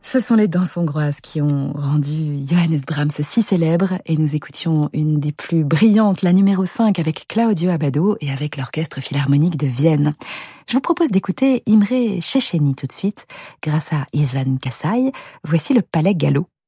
Ce sont les danses hongroises qui ont rendu Johannes Brahms si célèbre et nous écoutions une des plus brillantes, la numéro 5 avec Claudio Abbado et avec l'Orchestre Philharmonique de Vienne. Je vous propose d'écouter Imre Széchenyi tout de suite. Grâce à István Kassai, voici le Palais Gallo.